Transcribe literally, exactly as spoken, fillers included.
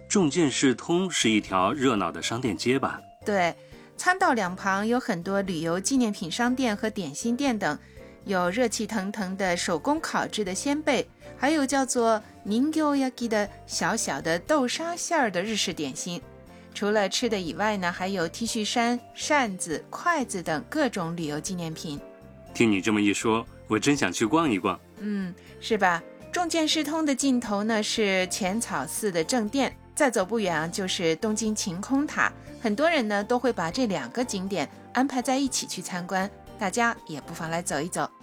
重建市通是一条热闹的商店街吧？ 对，参道两旁有很多旅游纪念品商店和点心店等，有热气腾腾的手工烤制的鲜贝，还有叫做 Ningyo-yaki 的小小的豆沙馅儿的日式点心。除了吃的以外呢，还有 T 恤衫、扇子、筷子等各种旅游纪念品。 听你这么一说，我真想去逛一逛。 嗯，是吧？重建市通的尽头呢是浅草寺的正殿，再走不远啊就是东京晴空塔。很多人呢都会把这两个景点安排在一起去参观，大家也不妨来走一走。